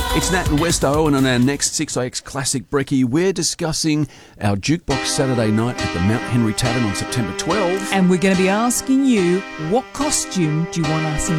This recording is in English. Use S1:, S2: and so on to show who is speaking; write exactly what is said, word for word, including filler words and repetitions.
S1: It's Nat and Westo, and on our next six A X Classic Brekkie, we're discussing our Jukebox Saturday night at the Mount Henry Tavern on September twelfth.
S2: And we're going to be asking you, what costume do you want us in